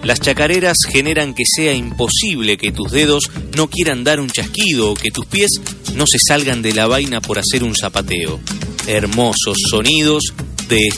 Las chacareras generan que sea imposible que tus dedos no quieran dar un chasquido o que tus pies no se salgan de la vaina por hacer un zapateo. Hermosos sonidos de